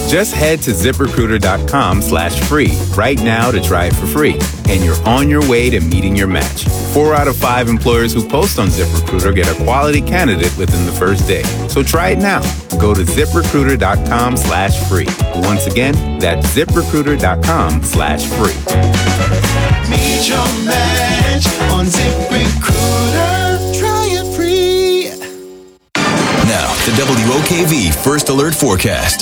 Just head to ZipRecruiter.com/free right now to try it for free. And you're on your way to meeting your match. 4 out of 5 employers who post on ZipRecruiter get a quality candidate within the first day. So try it now. Go to ZipRecruiter.com/free. Once again, that's ZipRecruiter.com/free. Meet your match on ZipRecruiter. Try it free. Now, the WOKV First Alert Forecast.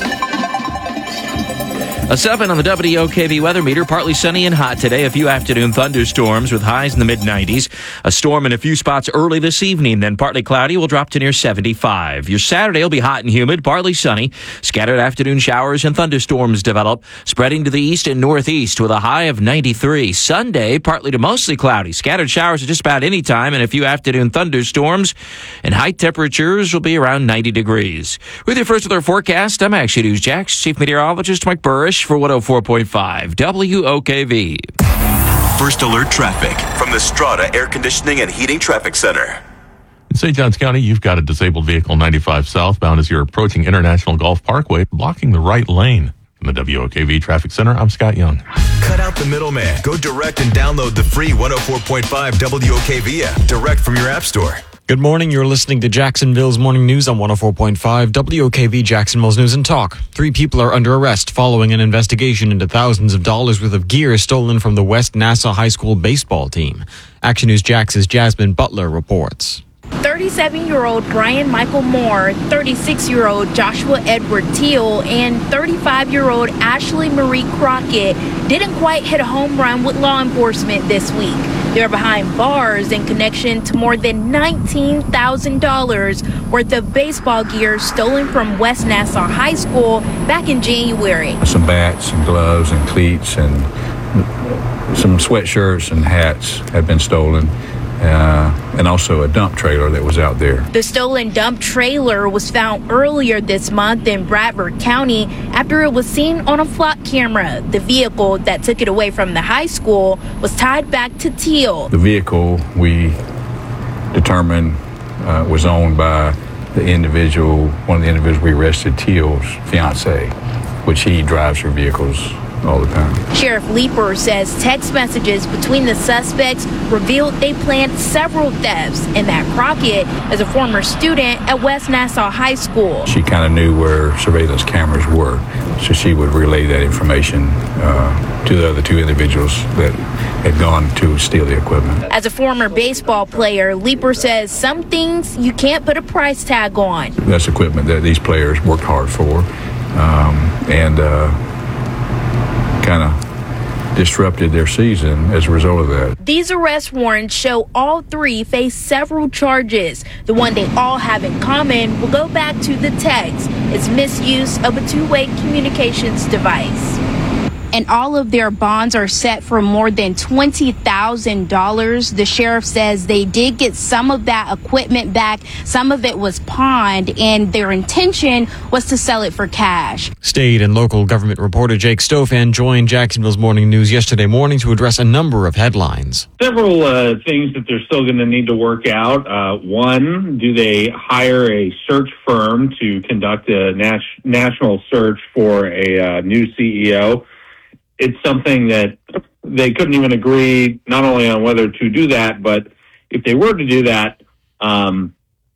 A 7 on the WOKV weather meter. Partly sunny and hot today. A few afternoon thunderstorms with highs in the mid-90s. A storm in a few spots early this evening. Then partly cloudy will drop to near 75. Your Saturday will be hot and humid, partly sunny. Scattered afternoon showers and thunderstorms develop, spreading to the east and northeast with a high of 93. Sunday, partly to mostly cloudy. Scattered showers at just about any time and a few afternoon thunderstorms. And high temperatures will be around 90 degrees. With your First Alert Forecast, I'm Action News Jax Chief Meteorologist Mike Burrish for 104.5 WOKV. First Alert Traffic from the Strata Air Conditioning and Heating Traffic Center. In St. Johns County, you've got a disabled vehicle 95 southbound as you're approaching International Golf Parkway, blocking the right lane. From the WOKV Traffic Center, I'm Scott Young. Cut out the middleman. Go direct and download the free 104.5 WOKV app direct from your app store. Good morning. You're listening to Jacksonville's Morning News on 104.5 WOKV Jacksonville's News and Talk. 3 people are under arrest following an investigation into thousands of dollars worth of gear stolen from the West Nassau High School baseball team. Action News Jax's Jasmine Butler reports. 37-year-old Brian Michael Moore, 36-year-old Joshua Edward Teal, and 35-year-old Ashley Marie Crockett didn't quite hit a home run with law enforcement this week. They're behind bars in connection to more than $19,000 worth of baseball gear stolen from West Nassau High School back in January. Some bats and gloves and cleats and some sweatshirts and hats had been stolen. And also a dump trailer that was out there. The stolen dump trailer was found earlier this month in Bradford County after it was seen on a flock camera. The vehicle that took it away from the high school was tied back to Teal. The vehicle we determined was owned by one of the individuals we arrested, Teal's fiance, which he drives her vehicles all the time. Sheriff Leeper says text messages between the suspects revealed they planned several thefts and that Crockett is a former student at West Nassau High School. She kind of knew where surveillance cameras were, so she would relay that information to the other 2 individuals that had gone to steal the equipment. As a former baseball player, Leeper says some things you can't put a price tag on. That's equipment that these players worked hard for and kind of disrupted their season as a result of that. These arrest warrants show all 3 face several charges. The one they all have in common will go back to the text. It's misuse of a 2-way communications device. And all of their bonds are set for more than $20,000. The sheriff says they did get some of that equipment back. Some of it was pawned, and their intention was to sell it for cash. State and local government reporter Jake Stofan joined Jacksonville's Morning News yesterday morning to address a number of headlines. Several things that they're still going to need to work out. One, do they hire a search firm to conduct a national search for a new CEO? It's something that they couldn't even agree not only on whether to do that, but if they were to do that, how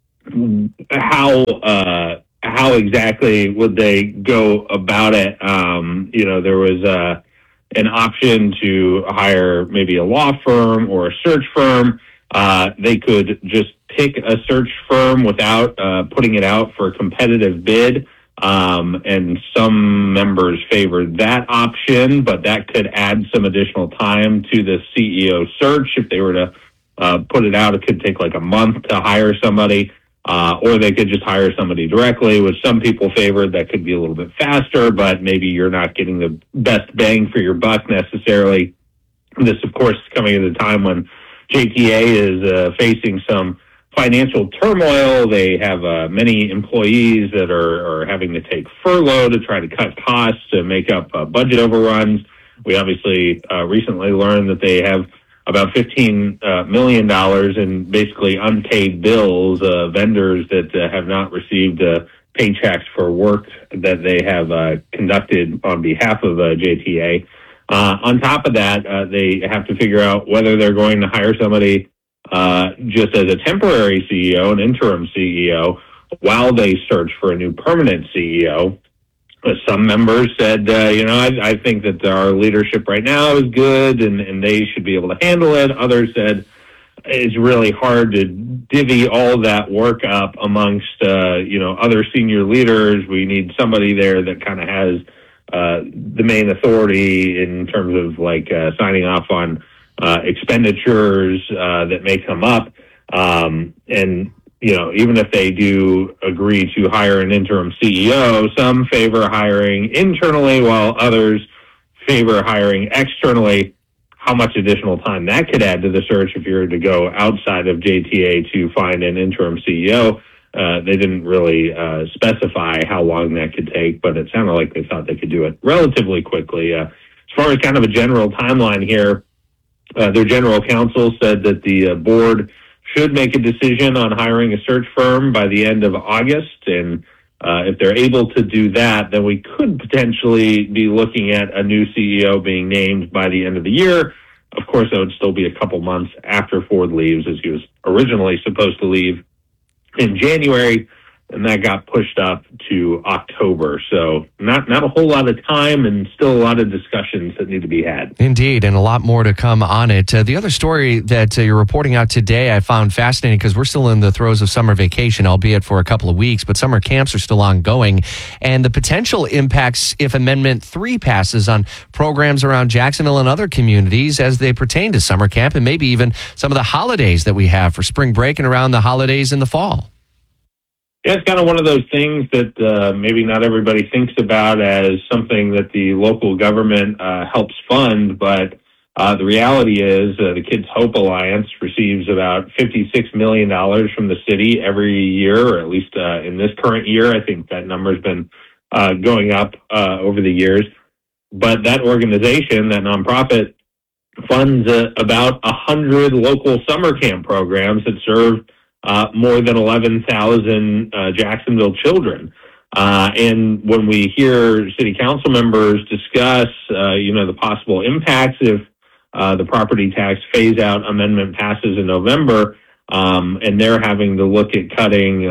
exactly would they go about it? There was an option to hire maybe a law firm or a search firm. They could just pick a search firm without putting it out for a competitive bid. And some members favored that option, but that could add some additional time to the CEO search. If they were to put it out, it could take like a month to hire somebody, or they could just hire somebody directly, which some people favored. That could be a little bit faster, but maybe you're not getting the best bang for your buck necessarily. This, of course, is coming at a time when JTA is facing some financial turmoil. They have many employees that are having to take furlough to try to cut costs to make up budget overruns. We obviously recently learned that they have about $15 million in basically unpaid bills, vendors that have not received paychecks for work that they have conducted on behalf of JTA. On top of that, they have to figure out whether they're going to hire somebody just as a temporary CEO, an interim CEO, while they search for a new permanent CEO. Some members said, I think that our leadership right now is good and they should be able to handle it. Others said it's really hard to divvy all that work up amongst, other senior leaders. We need somebody there that kind of has the main authority in terms of signing off on expenditures that may come up. Even if they do agree to hire an interim CEO, some favor hiring internally while others favor hiring externally. How much additional time that could add to the search if you were to go outside of JTA to find an interim CEO. They didn't really specify how long that could take, but it sounded like they thought they could do it relatively quickly. As far as kind of a general timeline here, their general counsel said that the board should make a decision on hiring a search firm by the end of August. And if they're able to do that, then we could potentially be looking at a new CEO being named by the end of the year. Of course, that would still be a couple months after Ford leaves, as he was originally supposed to leave in January, and that got pushed up to October. So not a whole lot of time and still a lot of discussions that need to be had. Indeed, and a lot more to come on it. The other story that you're reporting out today I found fascinating because we're still in the throes of summer vacation, albeit for a couple of weeks, but summer camps are still ongoing, and the potential impacts if Amendment 3 passes on programs around Jacksonville and other communities as they pertain to summer camp and maybe even some of the holidays that we have for spring break and around the holidays in the fall. Yeah, it's kind of one of those things that maybe not everybody thinks about as something that the local government helps fund, but the reality is the Kids Hope Alliance receives about $56 million from the city every year, or at least in this current year. I think that number's been going up over the years. But that organization, that nonprofit, funds about 100 local summer camp programs that serve more than 11,000 Jacksonville children. And when we hear city council members discuss, the possible impacts if the property tax phase-out amendment passes in November, and they're having to look at cutting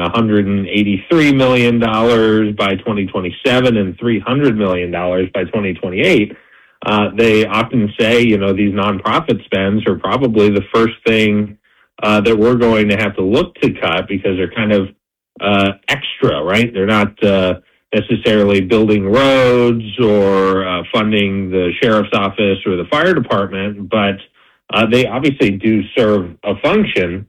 $183 million by 2027 and $300 million by 2028, they often say, these nonprofit spends are probably the first thing that we're going to have to look to cut because they're kind of extra, right? They're not necessarily building roads or funding the sheriff's office or the fire department, but they obviously do serve a function.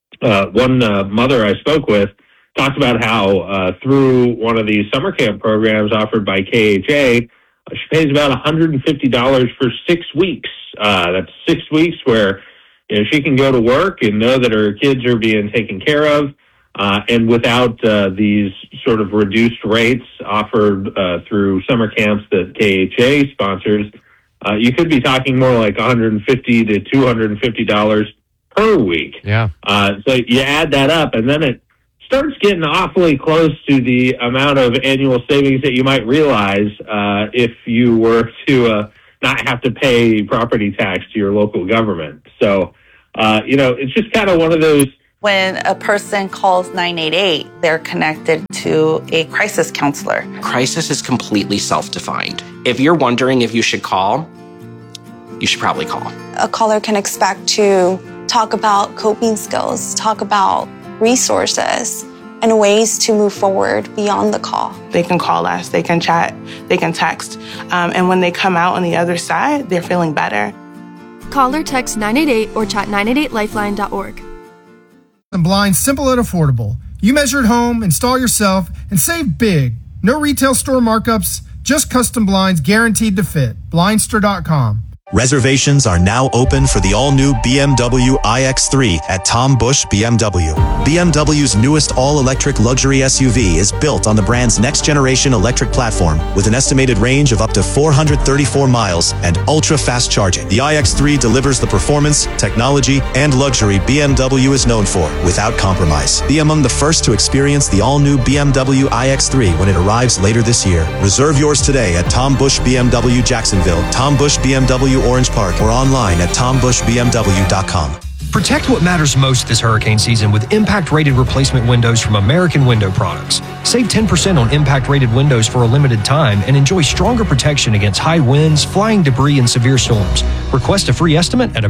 One mother I spoke with talked about how through one of these summer camp programs offered by KHA, she pays about $150 for 6 weeks. That's 6 weeks where she can go to work and know that her kids are being taken care of, and without these sort of reduced rates offered through summer camps that KHA sponsors, you could be talking more like $150 to $250 per week. Yeah. So you add that up, and then it starts getting awfully close to the amount of annual savings that you might realize if you were to not have to pay property tax to your local government. So, it's just kind of one of those. When a person calls 988, they're connected to a crisis counselor. Crisis is completely self-defined. If you're wondering if you should call, you should probably call. A caller can expect to talk about coping skills, talk about resources, and ways to move forward beyond the call. They can call us, they can chat, they can text, and when they come out on the other side, they're feeling better. Call or text 988 or chat 988lifeline.org. And Blinds, simple and affordable. You measure at home, install yourself, and save big. No retail store markups, just custom blinds guaranteed to fit. Blindster.com. Reservations are now open for the all-new BMW iX3 at Tom Busch BMW. BMW's newest all-electric luxury SUV is built on the brand's next-generation electric platform with an estimated range of up to 434 miles and ultra-fast charging. The iX3 delivers the performance, technology, and luxury BMW is known for without compromise. Be among the first to experience the all-new BMW iX3 when it arrives later this year. Reserve yours today at Tom Busch BMW Jacksonville, Tom Busch BMW Orange Park, or online at tombushbmw.com. Protect what matters most this hurricane season with impact-rated replacement windows from American Window Products. Save 10% on impact-rated windows for a limited time and enjoy stronger protection against high winds, flying debris, and severe storms. Request a free estimate at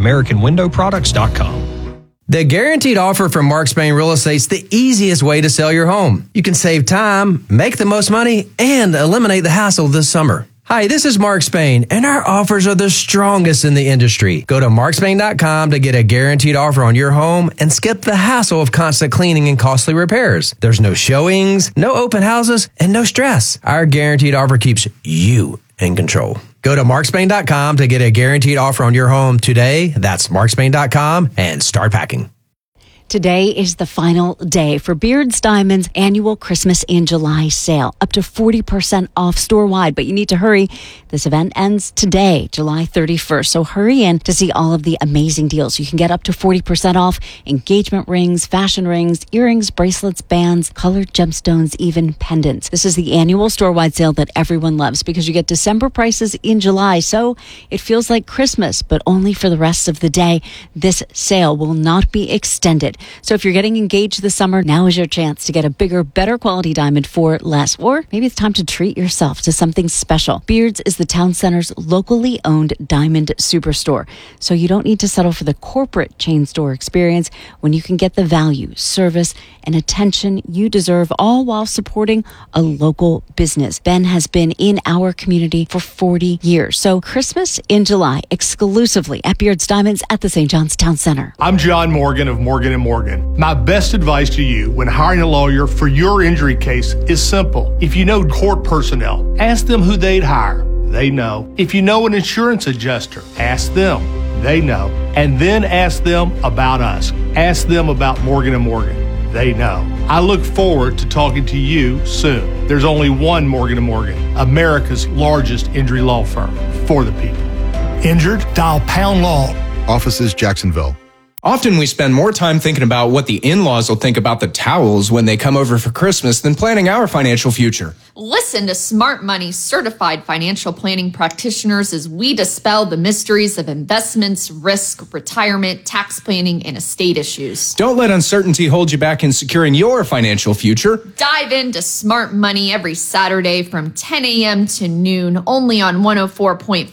AmericanWindowProducts.com. The Guaranteed Offer from Mark Spain Real Estate's the easiest way to sell your home. You can save time, make the most money, and eliminate the hassle this summer. Hi, this is Mark Spain, and our offers are the strongest in the industry. Go to markspain.com to get a guaranteed offer on your home and skip the hassle of constant cleaning and costly repairs. There's no showings, no open houses, and no stress. Our guaranteed offer keeps you in control. Go to markspain.com to get a guaranteed offer on your home today. That's markspain.com and start packing. Today is the final day for Beards Diamond's annual Christmas in July sale. Up to 40% off store-wide, but you need to hurry. This event ends today, July 31st, so hurry in to see all of the amazing deals. You can get up to 40% off engagement rings, fashion rings, earrings, bracelets, bands, colored gemstones, even pendants. This is the annual store-wide sale that everyone loves because you get December prices in July, so it feels like Christmas, but only for the rest of the day. This sale will not be extended. So if you're getting engaged this summer, now is your chance to get a bigger, better quality diamond for less. Or maybe it's time to treat yourself to something special. Beards is the town center's locally owned diamond superstore. So you don't need to settle for the corporate chain store experience when you can get the value, service, and attention you deserve, all while supporting a local business. Ben has been in our community for 40 years. So Christmas in July, exclusively at Beards Diamonds at the St. John's Town Center. I'm John Morgan of Morgan & Morgan. My best advice to you when hiring a lawyer for your injury case is simple. If you know court personnel, ask them who they'd hire. They know. If you know an insurance adjuster, ask them. They know. And then ask them about us. Ask them about Morgan & Morgan. They know. I look forward to talking to you soon. There's only one Morgan & Morgan, America's largest injury law firm for the people. Injured? Dial Pound Law. Offices Jacksonville. Often we spend more time thinking about what the in-laws will think about the towels when they come over for Christmas than planning our financial future. Listen to Smart Money certified financial planning practitioners as we dispel the mysteries of investments, risk, retirement, tax planning, and estate issues. Don't let uncertainty hold you back in securing your financial future. Dive into Smart Money every Saturday from 10 a.m. to noon, only on 104.5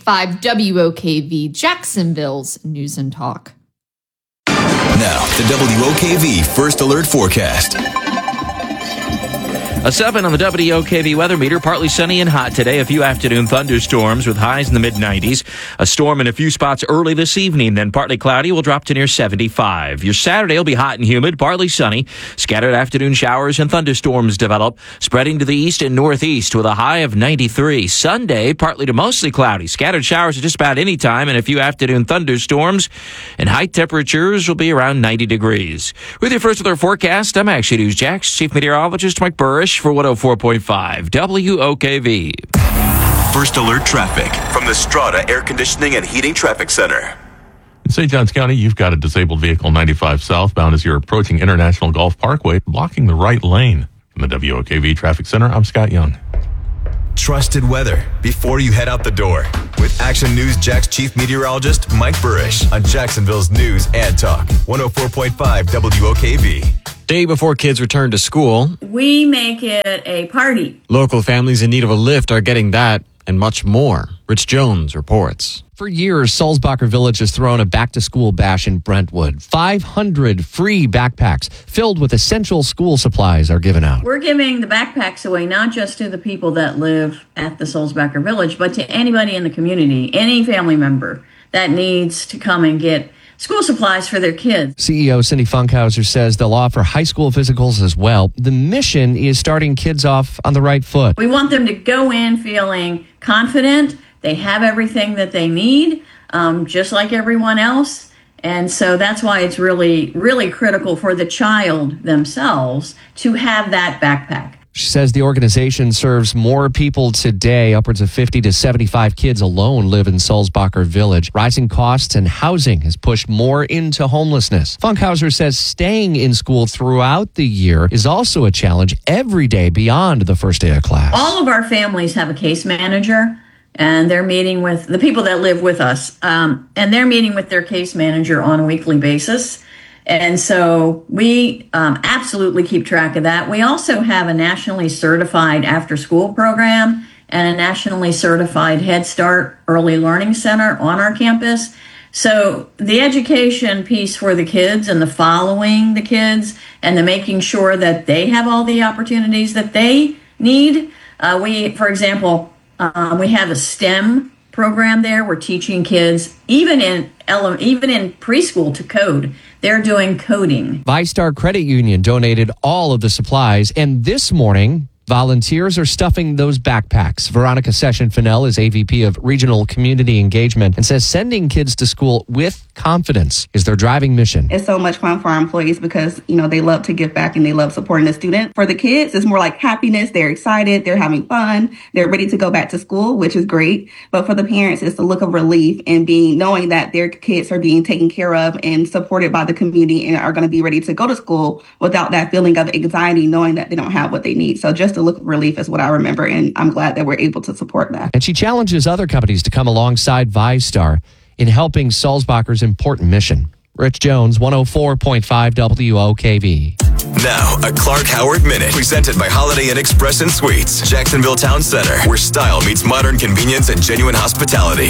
WOKV, Jacksonville's News and Talk. Now, the WOKV First Alert Forecast. A 7 on the WOKV weather meter. Partly sunny and hot today. A few afternoon thunderstorms with highs in the mid-90s. A storm in a few spots early this evening. Then partly cloudy will drop to near 75. Your Saturday will be hot and humid, partly sunny. Scattered afternoon showers and thunderstorms develop, spreading to the east and northeast with a high of 93. Sunday, partly to mostly cloudy. Scattered showers at just about any time and a few afternoon thunderstorms. And high temperatures will be around 90 degrees. With your First Alert forecast, I'm Action News Jax Chief Meteorologist Mike Burrish for 104.5 WOKV. First Alert Traffic from the Strata Air Conditioning and Heating Traffic Center. In St. Johns County, you've got a disabled vehicle 95 southbound as you're approaching International Golf Parkway, blocking the right lane. From the WOKV Traffic Center, I'm Scott Young. Trusted weather before you head out the door. With Action News Jax Chief Meteorologist Mike Burrish on Jacksonville's News and Talk. 104.5 WOKV. Day before kids return to school, we make it a party. Local families in need of a lift are getting that and much more. Rich Jones reports. For years, Sulzbacher Village has thrown a back-to-school bash in Brentwood. 500 free backpacks filled with essential school supplies are given out. We're giving the backpacks away not just to the people that live at the Sulzbacher Village, but to anybody in the community, any family member that needs to come and get school supplies for their kids. CEO Cindy Funkhauser says they'll offer high school physicals as well. The mission is starting kids off on the right foot. We want them to go in feeling confident. They have everything that they need. just like everyone else. And so that's why it's really, really critical for the child themselves to have that backpack. She says the organization serves more people today. Upwards of 50 to 75 kids alone live in Sulzbacher Village. Rising costs and housing has pushed more into homelessness. Funkhauser says staying in school throughout the year is also a challenge every day beyond the first day of class. All of our families have a case manager, and they're meeting with the people that live with us, and they're meeting with their case manager on a weekly basis. And so we absolutely keep track of that. We also have a nationally certified after-school program and a nationally certified Head Start Early Learning Center on our campus. So the education piece for the kids and the following the kids and the making sure that they have all the opportunities that they need. For example, we have a STEM program there. We're teaching kids, even in preschool, to code. They're doing coding. ViStar Credit Union donated all of the supplies, and this morning, volunteers are stuffing those backpacks. Veronica Session-Fennell is AVP of Regional Community Engagement and says sending kids to school with confidence is their driving mission. It's so much fun for our employees because, they love to give back and they love supporting the student. For the kids, it's more like happiness. They're excited. They're having fun. They're ready to go back to school, which is great. But for the parents, it's the look of relief and knowing that their kids are being taken care of and supported by the community and are going to be ready to go to school without that feeling of anxiety, knowing that they don't have what they need. So just the look of relief is what I remember, and I'm glad that we're able to support that. And she challenges other companies to come alongside ViStar in helping Sulzbacher's important mission. Rich Jones, 104.5 WOKV. Now, a Clark Howard Minute, presented by Holiday Inn Express and Suites, Jacksonville Town Center, where style meets modern convenience and genuine hospitality.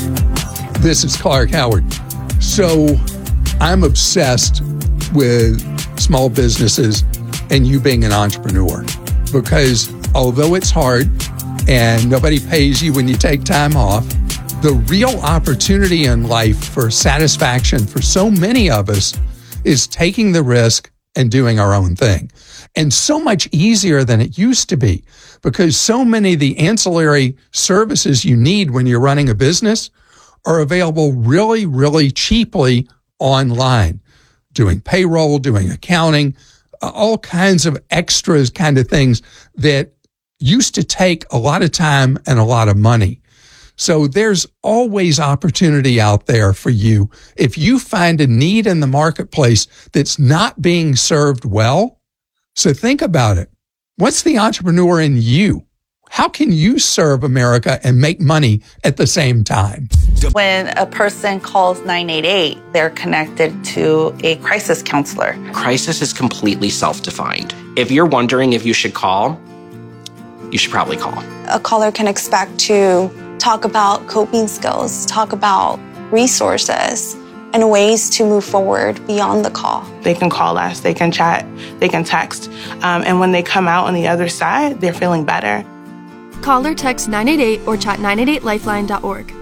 This is Clark Howard. So, I'm obsessed with small businesses and you being an entrepreneur, because although it's hard and nobody pays you when you take time off, the real opportunity in life for satisfaction for so many of us is taking the risk and doing our own thing. And so much easier than it used to be, because so many of the ancillary services you need when you're running a business are available really, really cheaply online. Doing payroll, doing accounting, all kinds of extras kind of things that used to take a lot of time and a lot of money. So there's always opportunity out there for you. If you find a need in the marketplace that's not being served well, so think about it. What's the entrepreneur in you? How can you serve America and make money at the same time? When a person calls 988, they're connected to a crisis counselor. Crisis is completely self-defined. If you're wondering if you should call, you should probably call. A caller can expect to talk about coping skills, talk about resources, and ways to move forward beyond the call. They can call us, they can chat, they can text. And when they come out on the other side, they're feeling better. Call or text 988 or chat 988lifeline.org.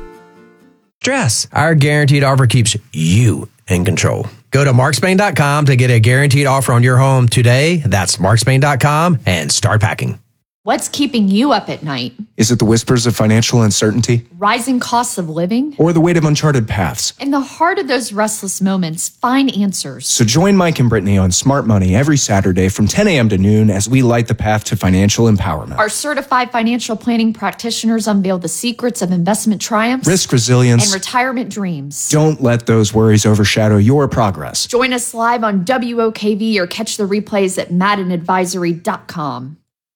Stress. Our guaranteed offer keeps you in control. Go to markspain.com to get a guaranteed offer on your home today. That's markspain.com and start packing. What's keeping you up at night? Is it the whispers of financial uncertainty? Rising costs of living? Or the weight of uncharted paths? In the heart of those restless moments, find answers. So join Mike and Brittany on Smart Money every Saturday from 10 a.m. to noon as we light the path to financial empowerment. Our certified financial planning practitioners unveil the secrets of investment triumphs, risk resilience, and retirement dreams. Don't let those worries overshadow your progress. Join us live on WOKV or catch the replays at maddenadvisory.com.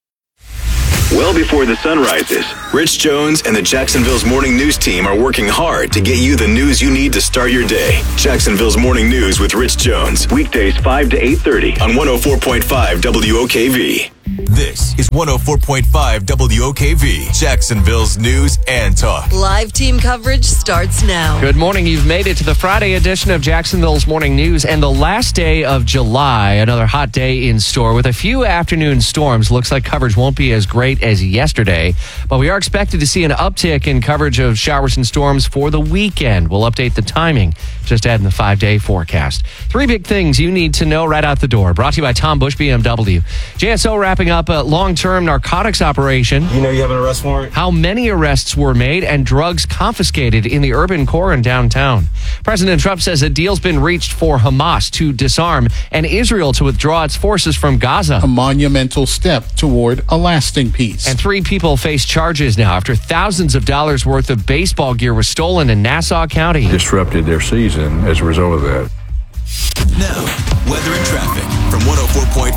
Well before the sun rises, Rich Jones and the Jacksonville's Morning News team are working hard to get you the news you need to start your day. Jacksonville's Morning News with Rich Jones. Weekdays 5 to 8:30 on 104.5 WOKV. This is 104.5 WOKV, Jacksonville's News and Talk. Live team coverage starts now. Good morning. You've made it to the Friday edition of Jacksonville's Morning News and the last day of July. Another hot day in store with a few afternoon storms. Looks like coverage won't be as great as yesterday, but we are expected to see an uptick in coverage of showers and storms for the weekend. We'll update the timing just ahead in the 5-day forecast. 3 big things you need to know right out the door. Brought to you by Tom Busch BMW. JSO wrapping up a long-term narcotics operation. You know you have an arrest warrant? How many arrests were made and drugs confiscated in the urban core and downtown. President Trump says a deal's been reached for Hamas to disarm and Israel to withdraw its forces from Gaza. A monumental step toward a lasting peace. And 3 people face charges now after thousands of dollars worth of baseball gear was stolen in Nassau County. Disrupted their season as a result of that. Now, weather and traffic from 104.5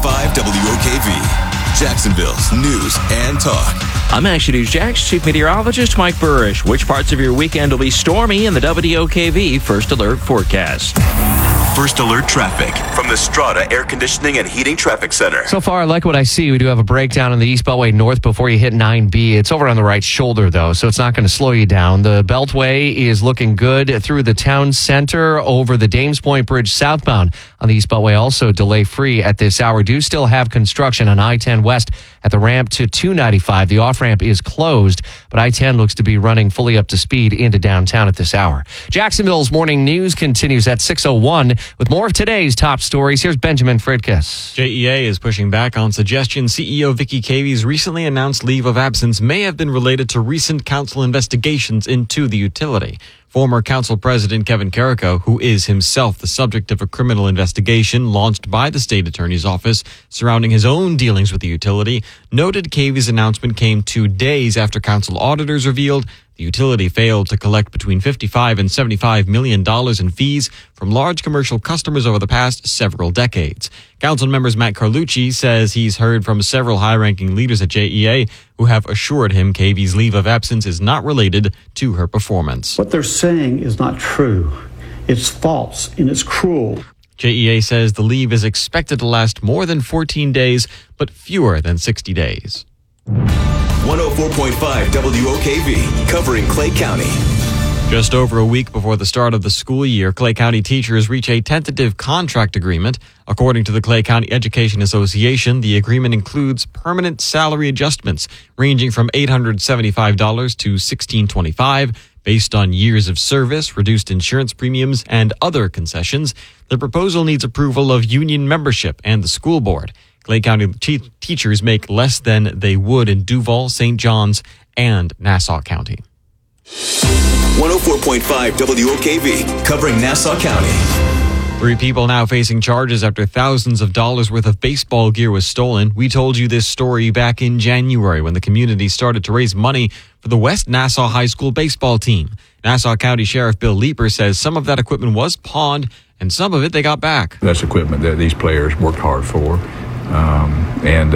WOKV. Jacksonville's news and talk. I'm Action News Jax Chief Meteorologist Mike Burrish. Which parts of your weekend will be stormy in the WOKV First Alert forecast? First Alert traffic from the Strata Air Conditioning and Heating Traffic Center. So far, I like what I see. We do have a breakdown on the East Beltway North before you hit 9B. It's over on the right shoulder, though, so it's not going to slow you down. The Beltway is looking good through the town center over the Dames Point Bridge southbound on the East Beltway. Also delay-free at this hour. Do still have construction on I-10 West at the ramp to 295. The off-ramp is closed, but I-10 looks to be running fully up to speed into downtown at this hour. Jacksonville's morning news continues at 6:01. With more of today's top stories, here's Benjamin Fridkiss. JEA is pushing back on suggestions CEO Vicky Cavey's recently announced leave of absence may have been related to recent council investigations into the utility. Former council president Kevin Carrico, who is himself the subject of a criminal investigation launched by the state attorney's office surrounding his own dealings with the utility, noted Cavey's announcement came 2 days after council auditors revealed the utility failed to collect between $55 and $75 million in fees from large commercial customers over the past several decades. Council members Matt Carlucci says he's heard from several high-ranking leaders at JEA who have assured him Cavey's leave of absence is not related to her performance. What they're saying is not true. It's false and it's cruel. JEA says the leave is expected to last more than 14 days, but fewer than 60 days. 104.5 WOKV, covering Clay County. Just over a week before the start of the school year, Clay County teachers reach a tentative contract agreement. According to the Clay County Education Association, the agreement includes permanent salary adjustments ranging from $875 to $1,625 based on years of service, reduced insurance premiums, and other concessions. The proposal needs approval of union membership and the school board. Clay County teachers make less than they would in Duval, St. Johns, and Nassau County. 104.5 WOKV, covering Nassau County. 3 people now facing charges after thousands of dollars worth of baseball gear was stolen. We told you this story back in January when the community started to raise money for the West Nassau High School baseball team. Nassau County Sheriff Bill Leeper says some of that equipment was pawned and some of it they got back. That's equipment that these players worked hard for and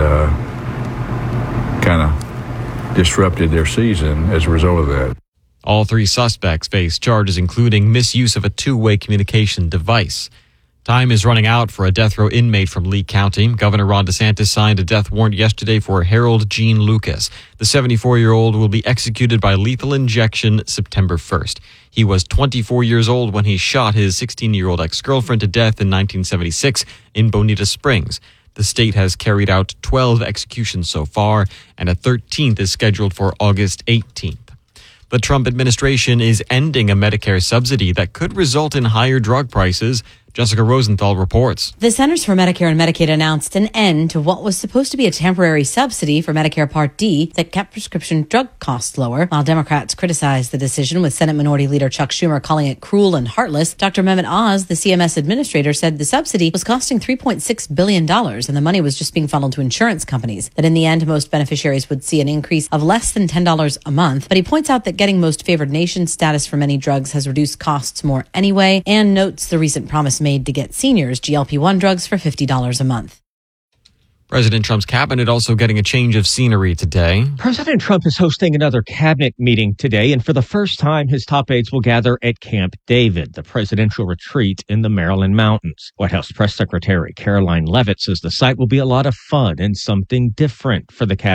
kind of disrupted their season as a result of that. All 3 suspects face charges including misuse of a two-way communication device. Time is running out for a death row inmate from Lee County. Governor Ron DeSantis signed a death warrant yesterday for Harold Gene Lucas. The 74-year-old will be executed by lethal injection September 1st. He was 24 years old when he shot his 16-year-old ex-girlfriend to death in 1976 in Bonita Springs. The state has carried out 12 executions so far, and a 13th is scheduled for August 18th. The Trump administration is ending a Medicare subsidy that could result in higher drug prices. Jessica Rosenthal reports. The Centers for Medicare and Medicaid announced an end to what was supposed to be a temporary subsidy for Medicare Part D that kept prescription drug costs lower. While Democrats criticized the decision, with Senate Minority Leader Chuck Schumer calling it cruel and heartless, Dr. Mehmet Oz, the CMS administrator, said the subsidy was costing $3.6 billion and the money was just being funneled to insurance companies. That in the end, most beneficiaries would see an increase of less than $10 a month. But he points out that getting most favored nation status for many drugs has reduced costs more anyway, and notes the recent promise made to get seniors GLP-1 drugs for $50 a month. President Trump's cabinet also getting a change of scenery today. President Trump is hosting another cabinet meeting today, and for the first time, his top aides will gather at Camp David, the presidential retreat in the Maryland mountains. White House Press Secretary Caroline Leavitt says the site will be a lot of fun and something different for the cabinet.